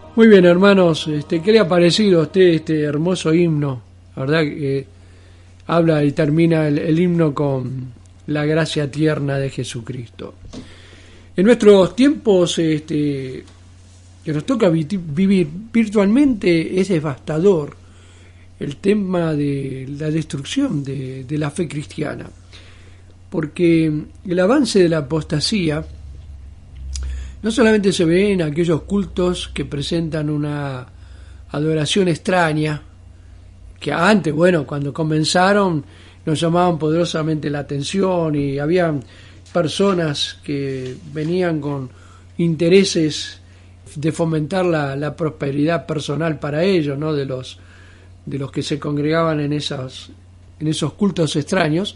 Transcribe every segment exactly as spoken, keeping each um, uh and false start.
Muy bien, hermanos, este, ¿qué le ha parecido a usted este hermoso himno? La verdad que eh, habla y termina el, el himno con la gracia tierna de Jesucristo. En nuestros tiempos este, que nos toca vi- vivir virtualmente es devastador el tema de la destrucción de, de la fe cristiana, porque el avance de la apostasía no solamente se ve en aquellos cultos que presentan una adoración extraña, que antes, bueno, cuando comenzaron nos llamaban poderosamente la atención y había personas que venían con intereses de fomentar la, la prosperidad personal para ellos, ¿no? de los de los que se congregaban en esos en esos cultos extraños.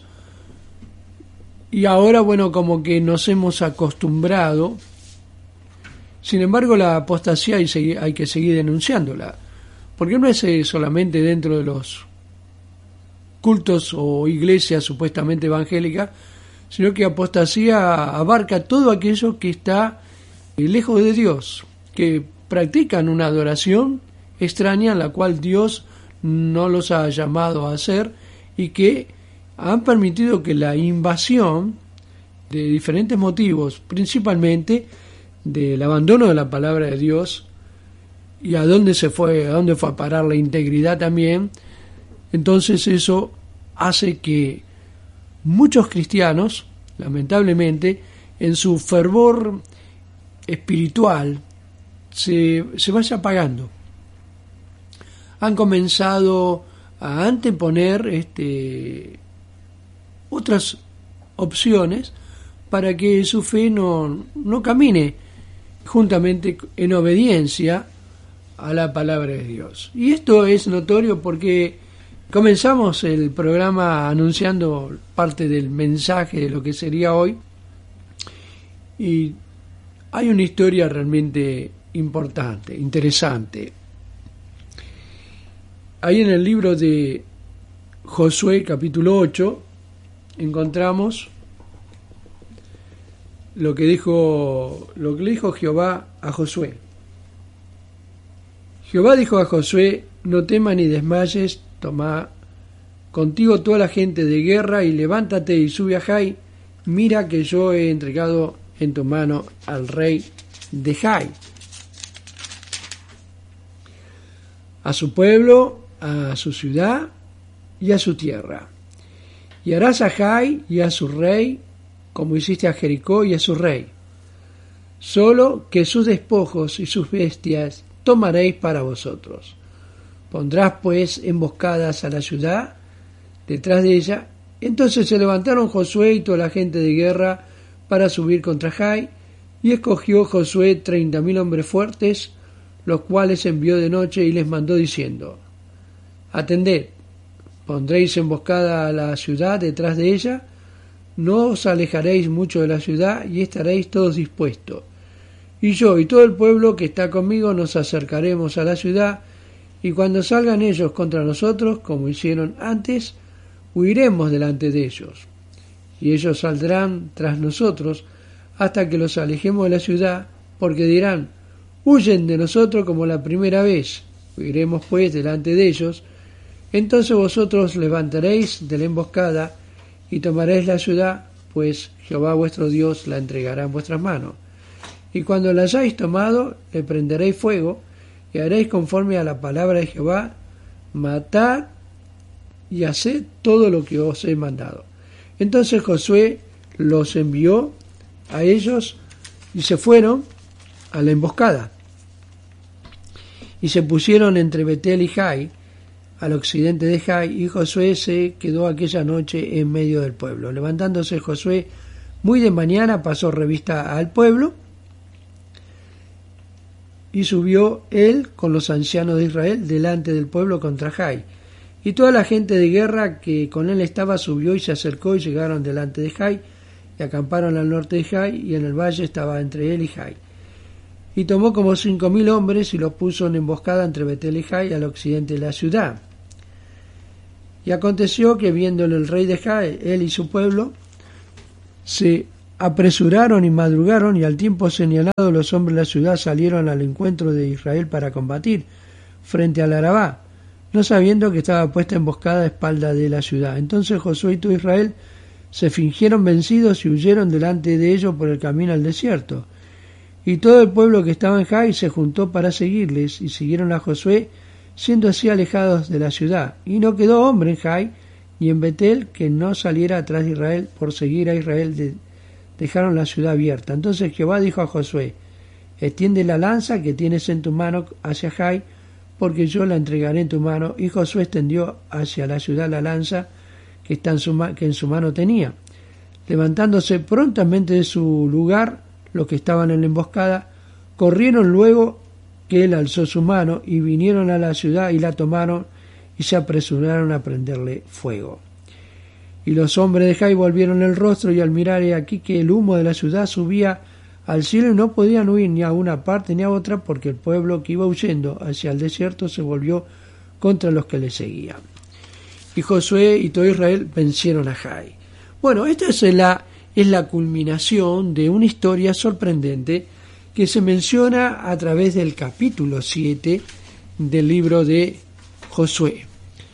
Y ahora, bueno, como que nos hemos acostumbrado. Sin embargo, la apostasía hay, hay que seguir denunciándola, porque no es solamente dentro de los cultos o iglesias supuestamente evangélicas, sino que apostasía abarca todo aquello que está lejos de Dios, que practican una adoración extraña en la cual Dios no los ha llamado a hacer y que han permitido que la invasión de diferentes motivos, principalmente del abandono de la palabra de Dios y a dónde se fue, a dónde fue a parar la integridad también, entonces eso hace que muchos cristianos, lamentablemente, en su fervor espiritual se, se vaya apagando. Han comenzado a anteponer este, otras opciones para que su fe no, no camine juntamente en obediencia a la palabra de Dios. Y esto es notorio porque comenzamos el programa anunciando parte del mensaje de lo que sería hoy, y hay una historia realmente importante, interesante. Ahí en el libro de Josué capítulo ocho encontramos lo que dijo lo que le dijo Jehová a Josué. Jehová dijo a Josué: no temas ni desmayes, toma contigo toda la gente de guerra y levántate y sube a Jai. Mira que yo he entregado en tu mano al rey de Jai, a su pueblo, a su ciudad y a su tierra. Y harás a Jai y a su rey como hiciste a Jericó y a su rey. Solo que sus despojos y sus bestias tomaréis para vosotros. Pondrás pues emboscadas a la ciudad detrás de ella. Entonces se levantaron Josué y toda la gente de guerra para subir contra Jai, y escogió Josué treinta mil hombres fuertes, los cuales envió de noche y les mandó diciendo: atended, pondréis emboscada a la ciudad detrás de ella, no os alejaréis mucho de la ciudad y estaréis todos dispuestos. Y yo y todo el pueblo que está conmigo nos acercaremos a la ciudad, y cuando salgan ellos contra nosotros, como hicieron antes, huiremos delante de ellos. Y ellos saldrán tras nosotros hasta que los alejemos de la ciudad, porque dirán: huyen de nosotros como la primera vez. Huiremos pues delante de ellos. Entonces vosotros levantaréis de la emboscada y tomaréis la ciudad, pues Jehová vuestro Dios la entregará en vuestras manos. Y cuando la hayáis tomado, le prenderéis fuego, y haréis conforme a la palabra de Jehová: matad y haced todo lo que os he mandado. Entonces Josué los envió a ellos, y se fueron a la emboscada, y se pusieron entre Betel y Jai, al occidente de Jai, y Josué se quedó aquella noche en medio del pueblo. Levantándose Josué muy de mañana, pasó revista al pueblo, y subió él con los ancianos de Israel delante del pueblo contra Jai. Y toda la gente de guerra que con él estaba subió y se acercó, y llegaron delante de Jai, y acamparon al norte de Jai, y en el valle estaba entre él y Jai. Y tomó como cinco mil hombres y los puso en emboscada entre Betel y Jai, al occidente de la ciudad. Y aconteció que, viéndolo el rey de Jai, él y su pueblo, se apresuraron y madrugaron, y al tiempo señalado los hombres de la ciudad salieron al encuentro de Israel para combatir frente al Arabá, no sabiendo que estaba puesta emboscada a espalda de la ciudad. Entonces Josué y todo Israel se fingieron vencidos y huyeron delante de ellos por el camino al desierto. Y todo el pueblo que estaba en Jai se juntó para seguirles, y siguieron a Josué, siendo así alejados de la ciudad. Y no quedó hombre en Jai ni en Betel que no saliera atrás de Israel por seguir a Israel. De, dejaron la ciudad abierta. Entonces Jehová dijo a Josué: extiende la lanza que tienes en tu mano hacia Jai, porque yo la entregaré en tu mano. Y Josué extendió hacia la ciudad la lanza que, está en, su, que en su mano tenía. Levantándose prontamente de su lugar los que estaban en la emboscada, corrieron luego que él alzó su mano, y vinieron a la ciudad y la tomaron, y se apresuraron a prenderle fuego. Y los hombres de Jai volvieron el rostro, y al mirar he aquí que el humo de la ciudad subía al cielo, y no podían huir ni a una parte ni a otra, porque el pueblo que iba huyendo hacia el desierto se volvió contra los que le seguían. Y Josué y todo Israel vencieron a Jai. Bueno, esta es la, es la culminación de una historia sorprendente que se menciona a través del capítulo siete del libro de Josué.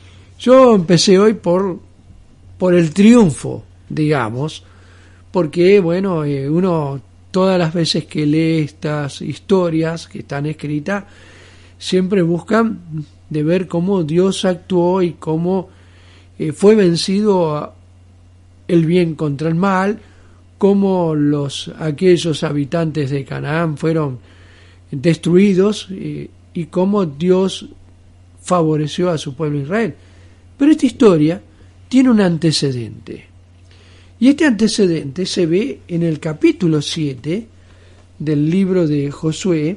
Yo empecé hoy por, por el triunfo, digamos, porque, bueno, eh, uno todas las veces que lee estas historias que están escritas, siempre buscan de ver cómo Dios actuó y cómo eh, fue vencido el bien contra el mal, cómo los aquellos habitantes de Canaán fueron destruidos eh, y cómo Dios favoreció a su pueblo Israel. Pero esta historia tiene un antecedente. Y este antecedente se ve en el capítulo siete del libro de Josué,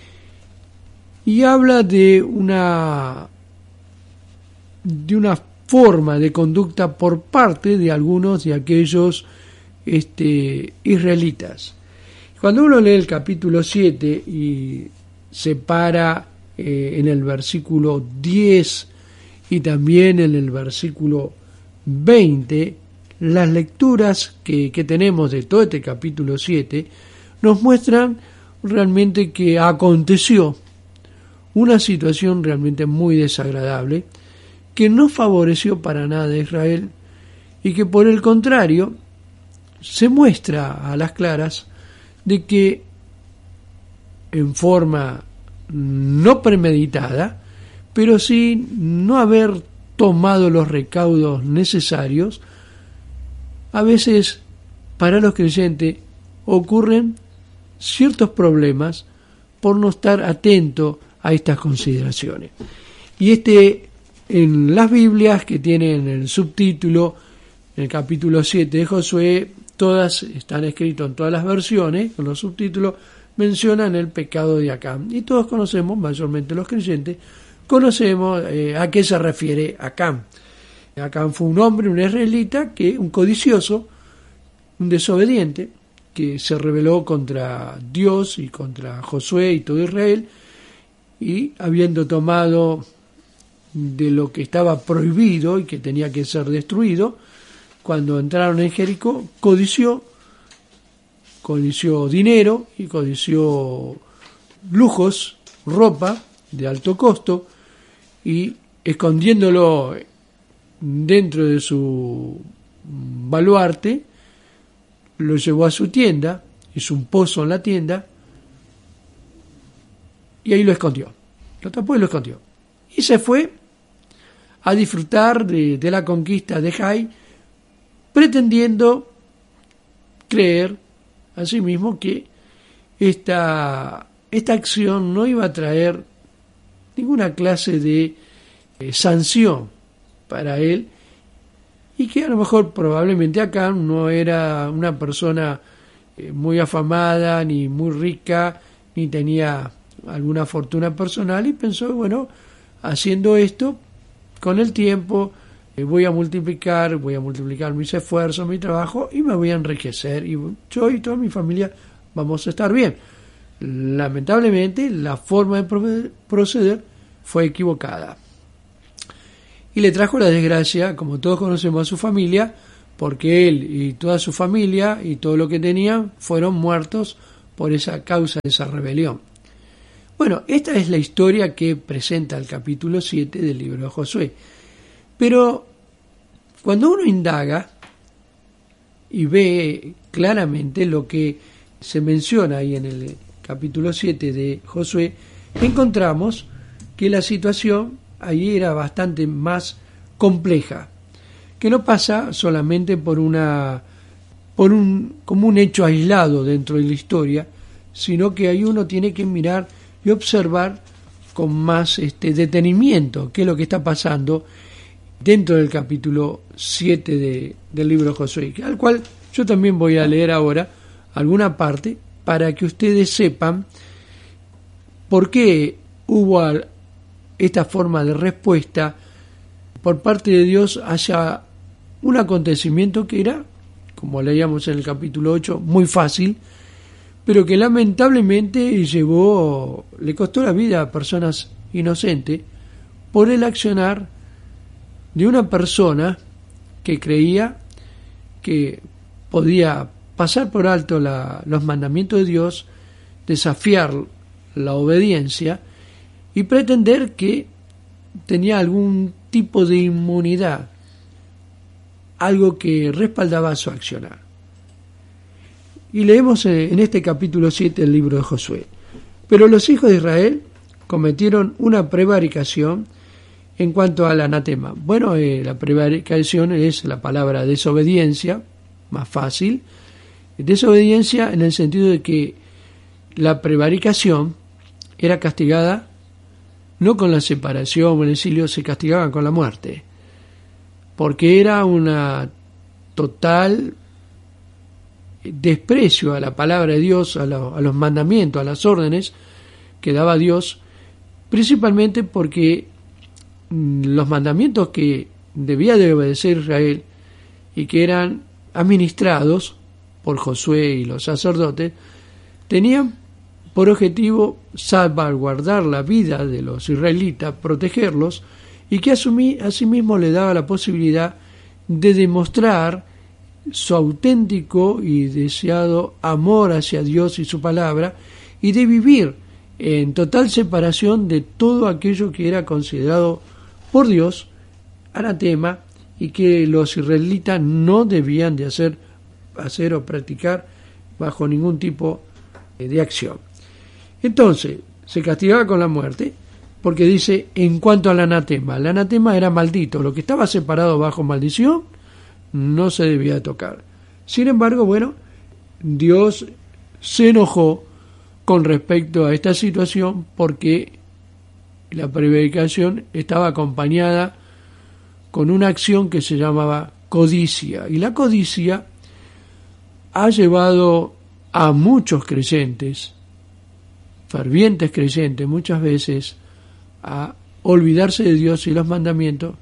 y habla de una de una forma de conducta por parte de algunos de aquellos este, israelitas. Cuando uno lee el capítulo siete y se para eh, en el versículo diez y también en el versículo veinte, las lecturas que, que tenemos de todo este capítulo siete nos muestran realmente que aconteció una situación realmente muy desagradable que no favoreció para nada a Israel, y que por el contrario se muestra a las claras de que en forma no premeditada, pero sí no haber tomado los recaudos necesarios, a veces para los creyentes ocurren ciertos problemas por no estar atento a estas consideraciones. Y este, en las Biblias que tienen el subtítulo, en el capítulo siete de Josué, todas están escritas en todas las versiones, con los subtítulos, mencionan el pecado de Acán. Y todos conocemos, mayormente los creyentes, conocemos eh, a qué se refiere Acán. Acán fue un hombre, un israelita, que un codicioso, un desobediente, que se rebeló contra Dios y contra Josué y todo Israel, y habiendo tomado de lo que estaba prohibido y que tenía que ser destruido, cuando entraron en Jericó, codició, codició dinero y codició lujos, ropa de alto costo, y escondiéndolo dentro de su baluarte, lo llevó a su tienda, hizo un pozo en la tienda, y ahí lo escondió. Lo tapó y lo escondió. Y se fue a disfrutar de, de la conquista de Jai, pretendiendo creer a sí mismo que esta, esta acción no iba a traer ninguna clase de eh, sanción para él, y que a lo mejor probablemente Acán no era una persona eh, muy afamada, ni muy rica, ni tenía alguna fortuna personal, y pensó, bueno, haciendo esto, con el tiempo eh, voy a multiplicar, voy a multiplicar mis esfuerzos, mi trabajo, y me voy a enriquecer, y yo y toda mi familia vamos a estar bien. Lamentablemente, la forma de proceder fue equivocada, y le trajo la desgracia, como todos conocemos, a su familia, porque él y toda su familia y todo lo que tenían fueron muertos por esa causa de esa rebelión. Bueno, esta es la historia que presenta el capítulo siete del libro de Josué. Pero cuando uno indaga y ve claramente lo que se menciona ahí en el capítulo siete de Josué, encontramos que la situación ahí era bastante más compleja, que no pasa solamente por una por un como un hecho aislado dentro de la historia, sino que ahí uno tiene que mirar y observar con más este detenimiento qué es lo que está pasando dentro del capítulo siete de, del libro de Josué, al cual yo también voy a leer ahora alguna parte para que ustedes sepan por qué hubo esta forma de respuesta por parte de Dios hacia un acontecimiento que era, como leíamos en el capítulo ocho, muy fácil, pero que lamentablemente llevó, le costó la vida a personas inocentes por el accionar de una persona que creía que podía pasar por alto la, los mandamientos de Dios, desafiar la obediencia y pretender que tenía algún tipo de inmunidad, algo que respaldaba su accionar. Y leemos en este capítulo siete del libro de Josué. Pero los hijos de Israel cometieron una prevaricación en cuanto al anatema. Bueno, eh, la prevaricación es la palabra desobediencia, más fácil. Desobediencia en el sentido de que la prevaricación era castigada no con la separación o el exilio, se castigaba con la muerte, porque era una total desprecio a la palabra de Dios, a, lo, a los mandamientos, a las órdenes que daba Dios, principalmente porque los mandamientos que debía de obedecer Israel y que eran administrados por Josué y los sacerdotes, tenían por objetivo salvaguardar la vida de los israelitas, protegerlos, y que asimismo le daba la posibilidad de demostrar su auténtico y deseado amor hacia Dios y su palabra, y de vivir en total separación de todo aquello que era considerado por Dios anatema y que los israelitas no debían de hacer, hacer o practicar bajo ningún tipo de acción. Entonces, se castigaba con la muerte, porque dice, en cuanto al anatema, el anatema era maldito, lo que estaba separado bajo maldición no se debía tocar. Sin embargo, bueno, Dios se enojó con respecto a esta situación porque la prevaricación estaba acompañada con una acción que se llamaba codicia, y la codicia ha llevado a muchos creyentes, fervientes creyentes, muchas veces a olvidarse de Dios y los mandamientos,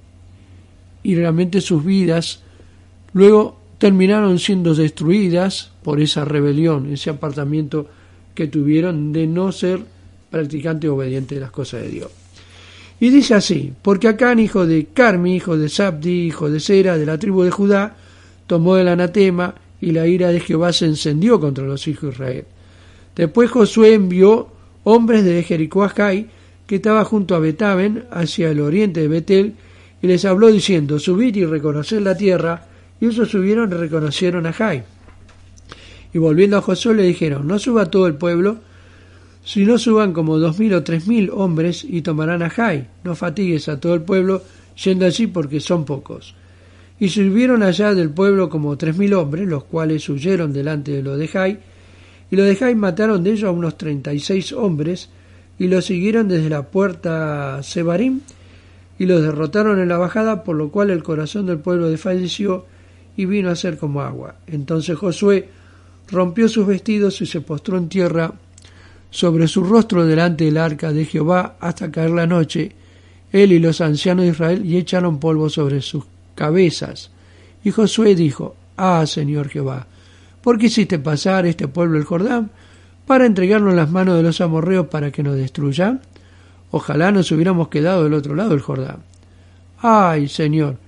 y realmente sus vidas luego terminaron siendo destruidas por esa rebelión, ese apartamiento que tuvieron de no ser practicantes obedientes de las cosas de Dios. Y dice así: porque Acán, hijo de Carmi, hijo de Zabdi, hijo de Sera, de la tribu de Judá, tomó el anatema, y la ira de Jehová se encendió contra los hijos de Israel. Después Josué envió hombres de Jericó a Jai, que estaba junto a Betaben, hacia el oriente de Betel, y les habló diciendo: subid y reconoced la tierra. Y ellos subieron y reconocieron a Jai. Y volviendo a Josué le dijeron: no suba todo el pueblo, sino suban como dos mil o tres mil hombres y tomarán a Jai. No fatigues a todo el pueblo yendo allí, porque son pocos. Y subieron allá del pueblo como tres mil hombres, los cuales huyeron delante de los de Jai. Y los de Jai mataron de ellos a unos treinta y seis hombres, y los siguieron desde la puerta Sebarim, y los derrotaron en la bajada, por lo cual el corazón del pueblo desfalleció y vino a ser como agua. Entonces Josué rompió sus vestidos y se postró en tierra sobre su rostro delante del arca de Jehová hasta caer la noche, él y los ancianos de Israel, y echaron polvo sobre sus cabezas. Y Josué dijo: ah, Señor Jehová, ¿por qué hiciste pasar este pueblo el Jordán para entregarlo en las manos de los amorreos para que nos destruyan? Ojalá nos hubiéramos quedado del otro lado del Jordán. Ay, Señor,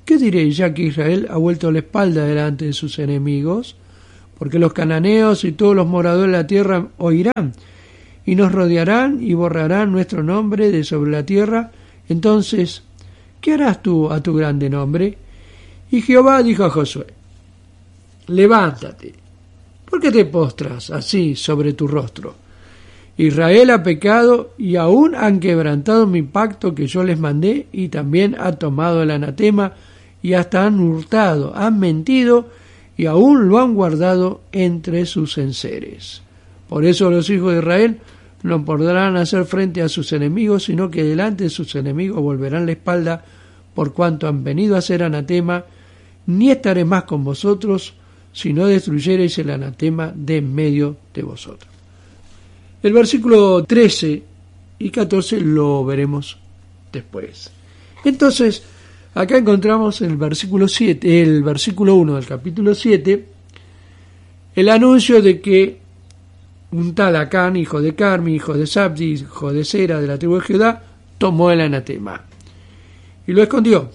¿qué diré ya que Israel ha vuelto la espalda delante de sus enemigos? Porque los cananeos y todos los moradores de la tierra oirán, y nos rodearán y borrarán nuestro nombre de sobre la tierra. Entonces, ¿qué harás tú a tu grande nombre? Y Jehová dijo a Josué: levántate, ¿por qué te postras así sobre tu rostro? Israel ha pecado y aún han quebrantado mi pacto que yo les mandé, y también ha tomado el anatema y hasta han hurtado, han mentido y aún lo han guardado entre sus enseres. Por eso los hijos de Israel no podrán hacer frente a sus enemigos, sino que delante de sus enemigos volverán la espalda, por cuanto han venido a ser anatema. Ni estaré más con vosotros, si no destruyereis el anatema de en medio de vosotros. El versículo trece y catorce lo veremos después. Entonces, acá encontramos en el versículo siete, el versículo uno del capítulo siete, el anuncio de que un tal Acán, hijo de Carmi, hijo de Sabdi, hijo de Sera, de la tribu de Judá, tomó el anatema y lo escondió.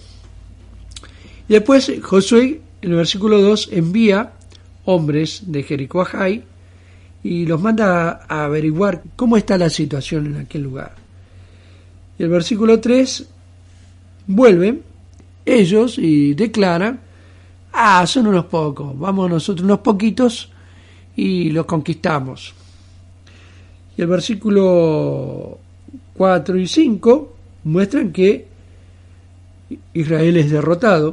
Y después Josué, en el versículo dos, envía hombres de Jericó a Jai y los manda a averiguar cómo está la situación en aquel lugar. Y el versículo tres, vuelven ellos y declaran: ah, son unos pocos, vamos nosotros unos poquitos y los conquistamos. Y el versículo cuatro y cinco muestran que Israel es derrotado.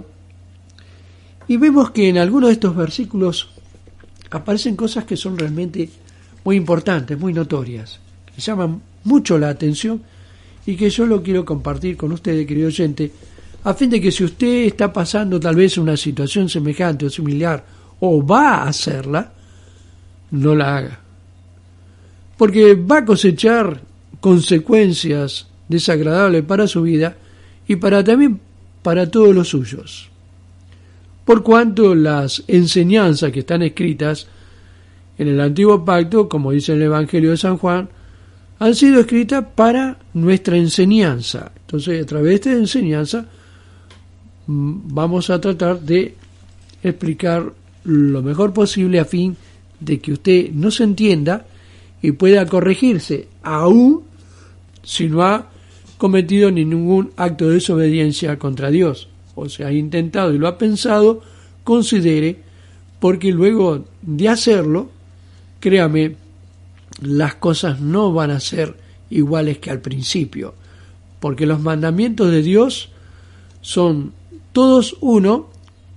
Y vemos que en algunos de estos versículos aparecen cosas que son realmente muy importantes, muy notorias, que llaman mucho la atención y que yo lo quiero compartir con ustedes, querido oyente, a fin de que si usted está pasando tal vez una situación semejante o similar o va a hacerla, no la haga. Porque va a cosechar consecuencias desagradables para su vida y para también para todos los suyos. Por cuanto las enseñanzas que están escritas en el Antiguo Pacto, como dice el Evangelio de San Juan, han sido escritas para nuestra enseñanza. Entonces, a través de esta enseñanza vamos a tratar de explicar lo mejor posible a fin de que usted no se entienda y pueda corregirse, aún si no ha cometido ningún acto de desobediencia contra Dios, o se ha intentado y lo ha pensado, considere, porque luego de hacerlo, créame, las cosas no van a ser iguales que al principio, porque los mandamientos de Dios son todos uno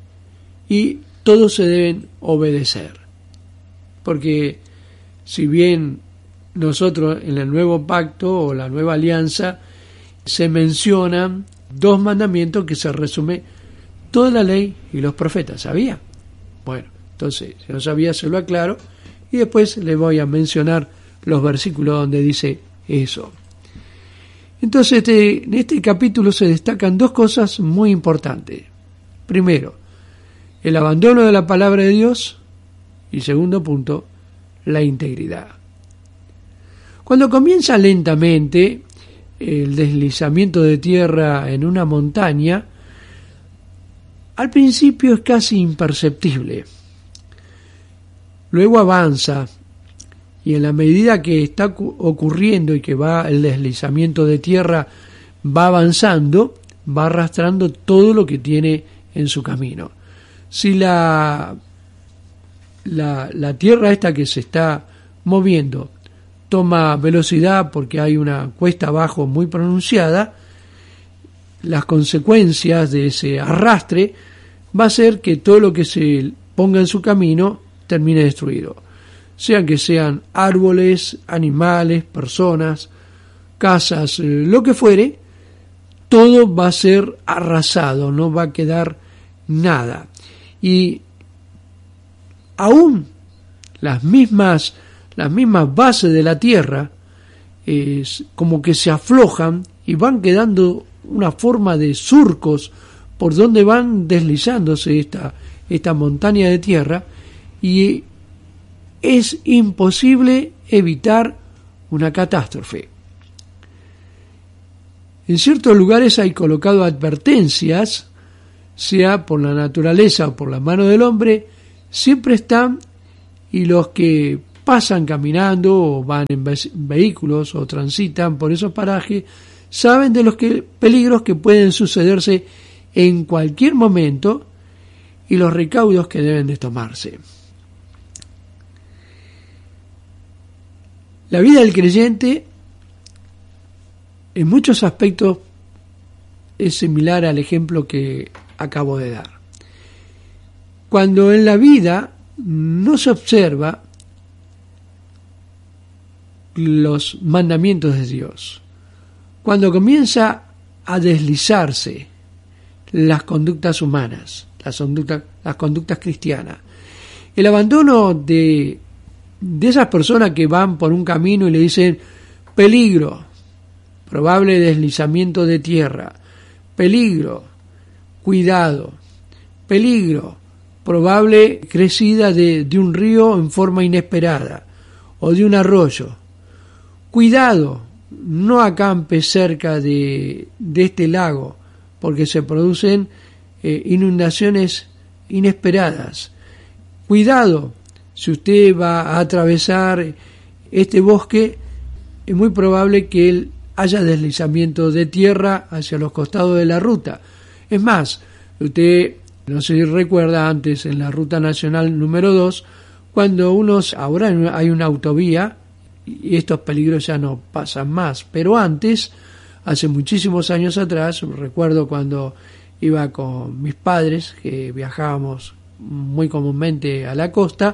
y todos se deben obedecer. Porque si bien nosotros en el nuevo pacto o la nueva alianza se mencionan dos mandamientos que se resume toda la ley y los profetas, ¿sabía? Bueno, entonces, si no sabía, se lo aclaro y después le voy a mencionar los versículos donde dice eso. Entonces, este, en este capítulo se destacan dos cosas muy importantes. Primero, el abandono de la palabra de Dios y segundo punto, la integridad. Cuando comienza lentamente el deslizamiento de tierra en una montaña, al principio es casi imperceptible. Luego avanza y en la medida que está ocurriendo y que va el deslizamiento de tierra va avanzando, va arrastrando todo lo que tiene en su camino. Si la, la, la tierra esta que se está moviendo toma velocidad porque hay una cuesta abajo muy pronunciada, las consecuencias de ese arrastre va a ser que todo lo que se ponga en su camino termine destruido. Sean que sean árboles, animales, personas, casas, lo que fuere, todo va a ser arrasado, no va a quedar nada. Y aún las mismas, las mismas bases de la tierra es como que se aflojan y van quedando una forma de surcos por donde van deslizándose esta, esta montaña de tierra, y es imposible evitar una catástrofe. En ciertos lugares hay colocado advertencias sea por la naturaleza o por la mano del hombre, siempre están, y los que pasan caminando o van en vehículos o transitan por esos parajes, saben de los que, peligros que pueden sucederse en cualquier momento y los recaudos que deben de tomarse. La vida del creyente en muchos aspectos es similar al ejemplo que acabo de dar. Cuando en la vida no se observa los mandamientos de Dios, cuando comienza a deslizarse las conductas humanas, las conductas, las conductas cristianas, el abandono de, de esas personas que van por un camino y le dicen peligro, probable deslizamiento de tierra, peligro, cuidado, peligro, probable crecida de, de un río en forma inesperada o de un arroyo, cuidado, no acampe cerca de, de este lago porque se producen eh, inundaciones inesperadas, cuidado, si usted va a atravesar este bosque es muy probable que él haya deslizamiento de tierra hacia los costados de la ruta. Es más, usted, no sé si recuerda antes en la ruta nacional número dos, cuando unos, ahora hay una autovía y estos peligros ya no pasan más, pero antes, hace muchísimos años atrás, recuerdo cuando iba con mis padres, que viajábamos muy comúnmente a la costa,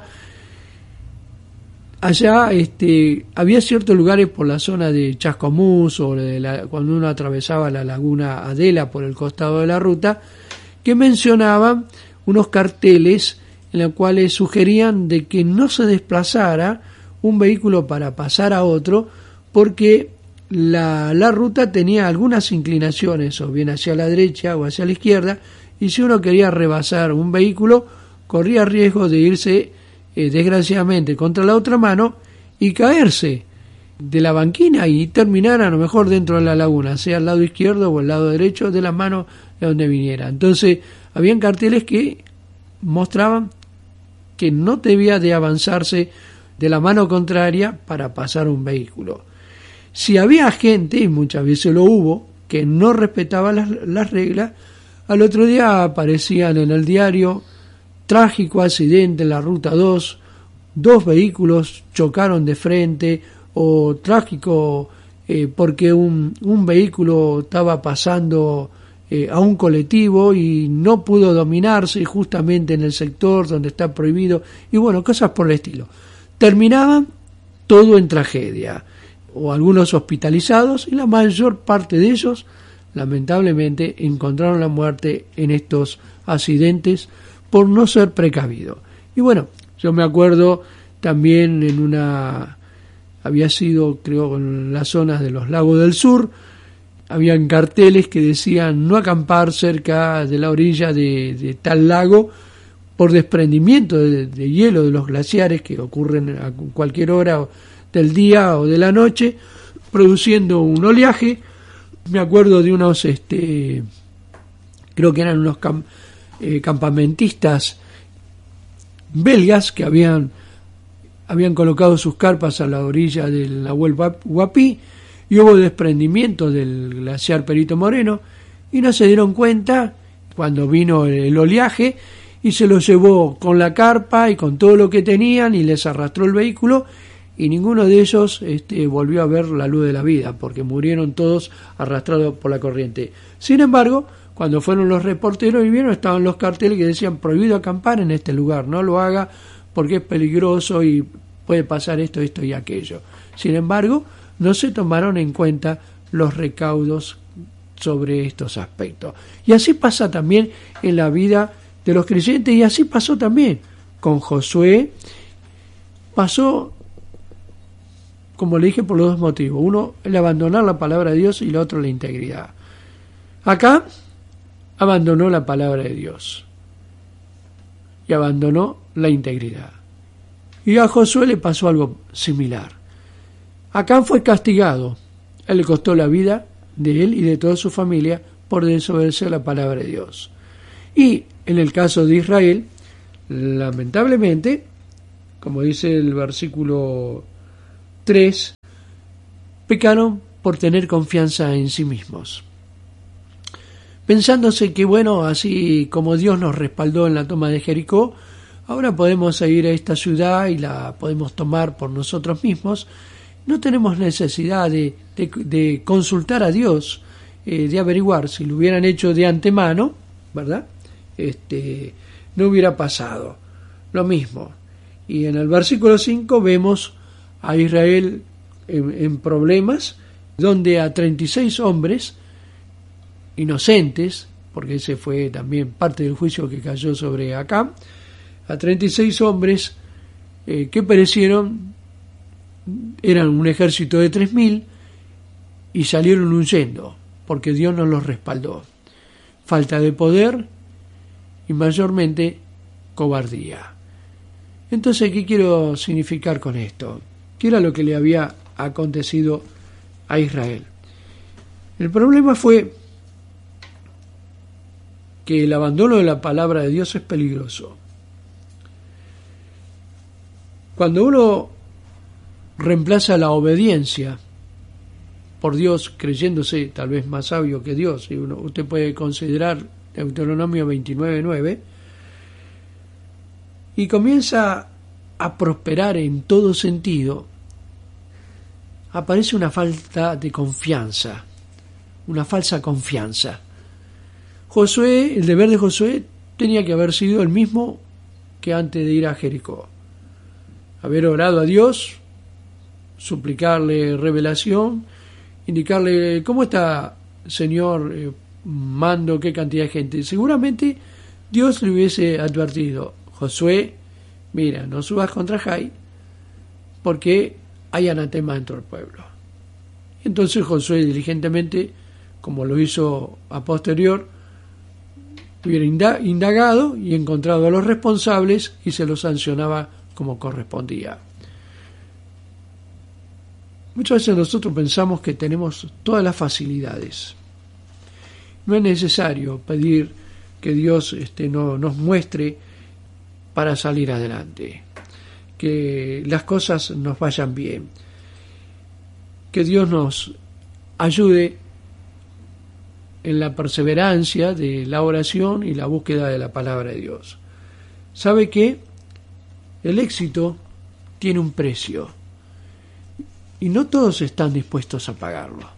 allá este, había ciertos lugares por la zona de Chascomús o de la, cuando uno atravesaba la laguna Adela por el costado de la ruta, que mencionaban unos carteles en los cuales sugerían de que no se desplazara un vehículo para pasar a otro porque la, la ruta tenía algunas inclinaciones o bien hacia la derecha o hacia la izquierda y si uno quería rebasar un vehículo corría riesgo de irse Eh, desgraciadamente contra la otra mano y caerse de la banquina y terminar a lo mejor dentro de la laguna, sea al lado izquierdo o al lado derecho de la mano de donde viniera. Entonces habían carteles que mostraban que no debía de avanzarse de la mano contraria para pasar un vehículo. Si había gente, y muchas veces lo hubo, que no respetaba las, las reglas, al otro día aparecían en el diario: trágico accidente en la ruta dos, dos vehículos chocaron de frente, o trágico eh, porque un, un vehículo estaba pasando eh, a un colectivo y no pudo dominarse justamente en el sector donde está prohibido, y bueno, cosas por el estilo. Terminaban todo en tragedia, o algunos hospitalizados, y la mayor parte de ellos, lamentablemente, encontraron la muerte en estos accidentes por no ser precavido. Y bueno, yo me acuerdo también en una, había sido creo en las zonas de los lagos del sur, habían carteles que decían no acampar cerca de la orilla de, de tal lago por desprendimiento de, de hielo de los glaciares que ocurren a cualquier hora del día o de la noche, produciendo un oleaje. Me acuerdo de unos, este, creo que eran unos camp Eh, campamentistas belgas que habían habían colocado sus carpas a la orilla del Nahuel Huapi y hubo desprendimiento del glaciar Perito Moreno y no se dieron cuenta cuando vino el oleaje y se los llevó con la carpa y con todo lo que tenían y les arrastró el vehículo y ninguno de ellos este, volvió a ver la luz de la vida porque murieron todos arrastrados por la corriente. Sin embargo, cuando fueron los reporteros y vieron, estaban los carteles que decían prohibido acampar en este lugar, no lo haga porque es peligroso y puede pasar esto, esto y aquello. Sin embargo, no se tomaron en cuenta los recaudos sobre estos aspectos. Y así pasa también en la vida de los creyentes y así pasó también con Josué. Pasó, como le dije, por los dos motivos. Uno, el abandonar la palabra de Dios y el otro, la integridad. Acá abandonó la palabra de Dios y abandonó la integridad. Y a Josué le pasó algo similar. Acán fue castigado. Él le costó la vida de él y de toda su familia por desobedecer la palabra de Dios. Y en el caso de Israel, lamentablemente, como dice el versículo tres, pecaron por tener confianza en sí mismos, pensándose que, bueno, así como Dios nos respaldó en la toma de Jericó, ahora podemos ir a esta ciudad y la podemos tomar por nosotros mismos. No tenemos necesidad de, de, de consultar a Dios, eh, de averiguar. Si lo hubieran hecho de antemano, ¿verdad? Este, no hubiera pasado lo mismo. Y en el versículo cinco vemos a Israel en, en problemas, donde a treinta y seis hombres inocentes, porque ese fue también parte del juicio que cayó sobre Acab, a treinta y seis hombres eh, que perecieron, eran un ejército de tres mil y salieron huyendo, porque Dios no los respaldó. Falta de poder y mayormente cobardía. Entonces, ¿qué quiero significar con esto? ¿Qué era lo que le había acontecido a Israel? El problema fue que el abandono de la palabra de Dios es peligroso. Cuando uno reemplaza la obediencia por Dios, creyéndose tal vez más sabio que Dios, y uno, usted puede considerar Deuteronomio veintinueve nueve, y comienza a prosperar en todo sentido, aparece una falta de confianza, una falsa confianza. Josué, el deber de Josué tenía que haber sido el mismo que antes de ir a Jericó. Haber orado a Dios, suplicarle revelación, indicarle cómo está, Señor, eh, mando qué cantidad de gente. Seguramente Dios le hubiese advertido: Josué, mira, no subas contra Jai, porque hay anatema dentro del pueblo. Entonces Josué diligentemente, como lo hizo a posterior, hubiera indagado y encontrado a los responsables y se los sancionaba como correspondía. Muchas veces nosotros pensamos que tenemos todas las facilidades. No es necesario pedir que Dios este, no, nos muestre para salir adelante, que las cosas nos vayan bien, que Dios nos ayude en la perseverancia de la oración y la búsqueda de la palabra de Dios. ¿Sabe qué? El éxito tiene un precio y no todos están dispuestos a pagarlo.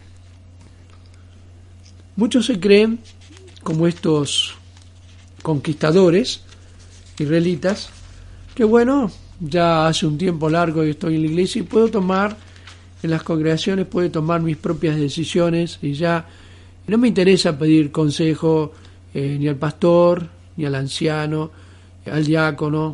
Muchos se creen como estos conquistadores israelitas, que bueno, ya hace un tiempo largo que estoy en la iglesia y puedo tomar, en las congregaciones puedo tomar mis propias decisiones y ya no me interesa pedir consejo eh, ni al pastor, ni al anciano, al diácono,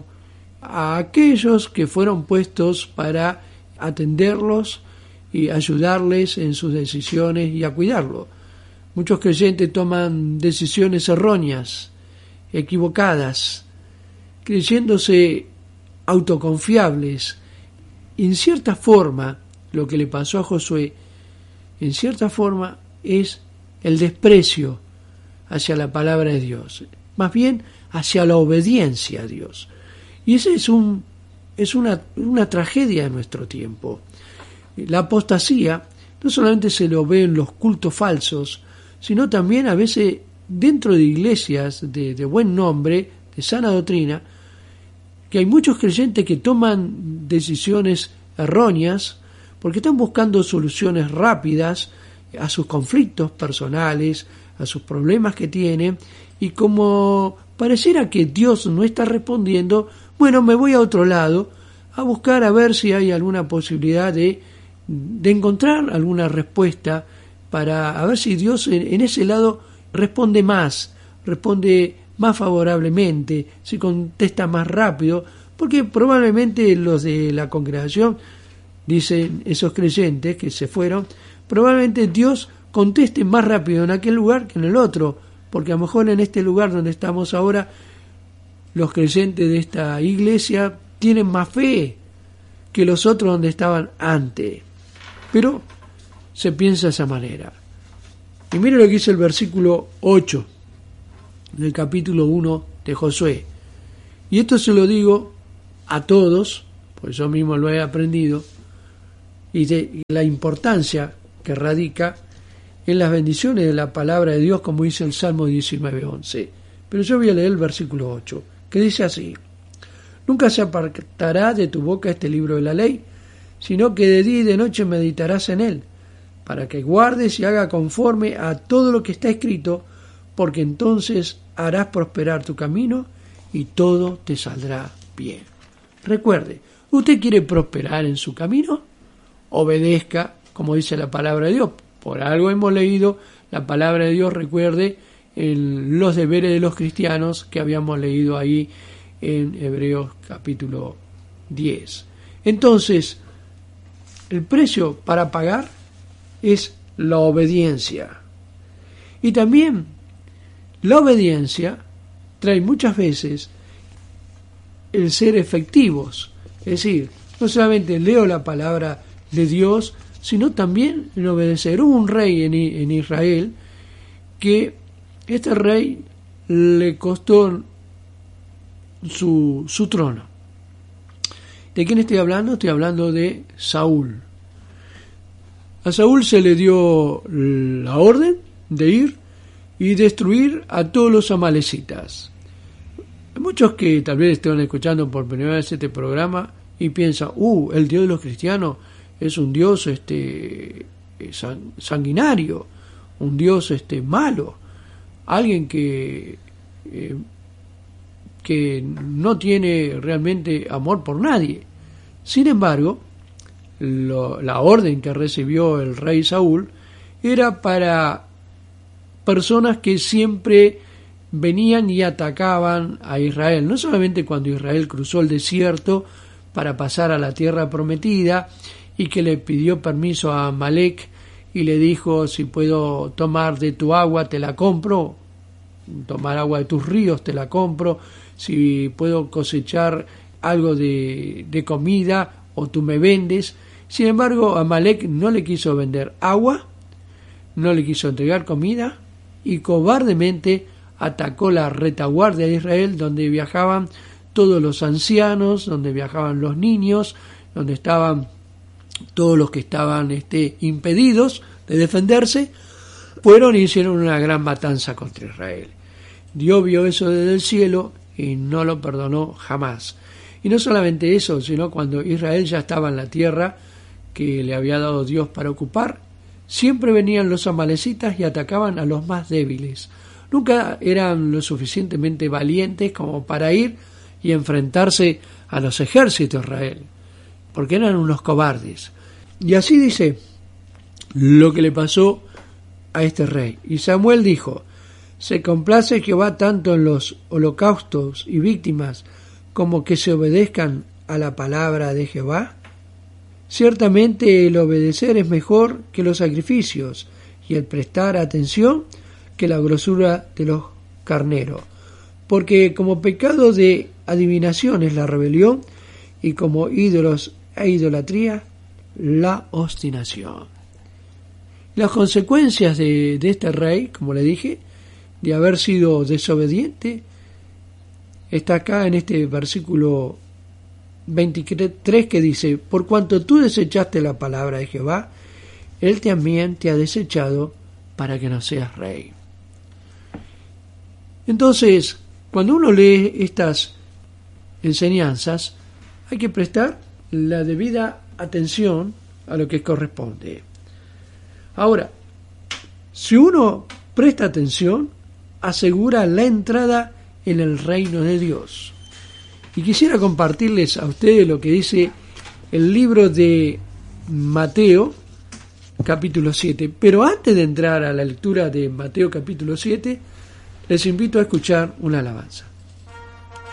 a aquellos que fueron puestos para atenderlos y ayudarles en sus decisiones y a cuidarlo. Muchos creyentes toman decisiones erróneas, equivocadas, creyéndose autoconfiables. En cierta forma, lo que le pasó a Josué, en cierta forma, es el desprecio hacia la palabra de Dios, más bien hacia la obediencia a Dios. Y esa es, un, es una, una tragedia de nuestro tiempo. La apostasía no solamente se lo ve en los cultos falsos, sino también a veces dentro de iglesias de, de buen nombre, de sana doctrina, que hay muchos creyentes que toman decisiones erróneas porque están buscando soluciones rápidas a sus conflictos personales, a sus problemas que tienen, y como pareciera que Dios no está respondiendo, bueno, me voy a otro lado a buscar a ver si hay alguna posibilidad de, de encontrar alguna respuesta para a ver si Dios en, en ese lado responde más, responde más favorablemente, si contesta más rápido, porque probablemente los de la congregación, dicen esos creyentes que se fueron, probablemente Dios conteste más rápido en aquel lugar que en el otro, porque a lo mejor en este lugar donde estamos ahora, los creyentes de esta iglesia tienen más fe que los otros donde estaban antes. Pero se piensa de esa manera. Y mire lo que dice el versículo ocho. en el capítulo uno de Josué. Y esto se lo digo a todos, pues yo mismo lo he aprendido, y de la importancia que radica en las bendiciones de la palabra de Dios, como dice el Salmo diecinueve once. Pero yo voy a leer el versículo ocho, que dice así: nunca se apartará de tu boca este libro de la ley, sino que de día y de noche meditarás en él, para que guardes y haga conforme a todo lo que está escrito, porque entonces harás prosperar tu camino y todo te saldrá bien. Recuerde, ¿usted quiere prosperar en su camino? Obedezca, como dice la palabra de Dios. Por algo hemos leído la palabra de Dios, recuerde, en los deberes de los cristianos que habíamos leído ahí en Hebreos capítulo diez. Entonces, el precio para pagar es la obediencia. Y también la obediencia trae muchas veces el ser efectivos. Es decir, no solamente leo la palabra de Dios, sino también en obedecer. Hubo un rey en, en Israel que este rey le costó su, su trono. ¿De quién estoy hablando? Estoy hablando de Saúl. A Saúl se le dio la orden de ir y destruir a todos los amalecitas. Hay muchos que tal vez estén escuchando por primera vez este programa y piensan, uh, el Dios de los cristianos es un Dios este sanguinario, un Dios este malo, alguien que eh, que no tiene realmente amor por nadie. Sin embargo, lo, la orden que recibió el rey Saúl era para personas que siempre venían y atacaban a Israel, no solamente cuando Israel cruzó el desierto para pasar a la tierra prometida y que le pidió permiso a Amalek y le dijo, si puedo tomar de tu agua te la compro, tomar agua de tus ríos te la compro, si puedo cosechar algo de, de comida o tú me vendes. Sin embargo, Amalek no le quiso vender agua, no le quiso entregar comida y cobardemente atacó la retaguardia de Israel, donde viajaban todos los ancianos, donde viajaban los niños, donde estaban todos los que estaban este, impedidos de defenderse. Fueron y hicieron una gran matanza contra Israel. Dios vio eso desde el cielo y no lo perdonó jamás. Y no solamente eso, sino cuando Israel ya estaba en la tierra que le había dado Dios para ocupar, siempre venían los amalecitas y atacaban a los más débiles. Nunca eran lo suficientemente valientes como para ir y enfrentarse a los ejércitos de Israel, porque eran unos cobardes. Y así dice lo que le pasó a este rey. Y Samuel dijo, se complace Jehová tanto en los holocaustos y víctimas como que se obedezcan a la palabra de Jehová. Ciertamente el obedecer es mejor que los sacrificios y el prestar atención que la grosura de los carneros, porque como pecado de adivinación es la rebelión y como ídolos e idolatría la obstinación. Las consecuencias de, de este rey, como le dije, de haber sido desobediente, está acá en este versículo veintitrés que dice, por cuanto tú desechaste la palabra de Jehová, él también te ha desechado para que no seas rey. Entonces, cuando uno lee estas enseñanzas, hay que prestar la debida atención a lo que corresponde. Ahora, si uno presta atención, asegura la entrada en el reino de Dios. Y quisiera compartirles a ustedes lo que dice el libro de Mateo, capítulo siete. Pero antes de entrar a la lectura de Mateo, capítulo siete, les invito a escuchar una alabanza.